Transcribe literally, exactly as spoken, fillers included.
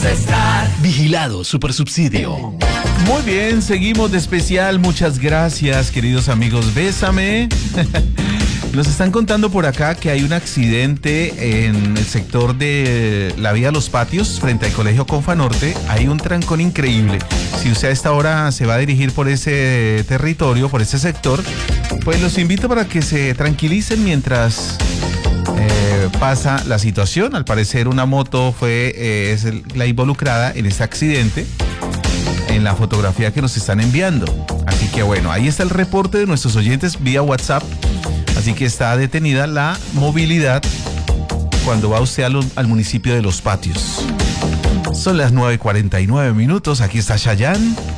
estar. Vigilado Supersubsidio. Muy bien, seguimos de especial. Muchas gracias, queridos amigos. Bésame. Nos están contando por acá que hay un accidente en el sector de la vía Los Patios, frente al Colegio Confanorte. Hay un trancón increíble. Si usted a esta hora se va a dirigir por ese territorio, por ese sector, pues los invito para que se tranquilicen mientras eh, pasa la situación. Al parecer una moto fue eh, es el, la involucrada en este accidente, en la fotografía que nos están enviando. Así que bueno, ahí está el reporte de nuestros oyentes vía WhatsApp. Así que está detenida la movilidad cuando va usted al, al municipio de Los Patios. Son las nueve cuarenta y nueve minutos. Aquí está Chayanne.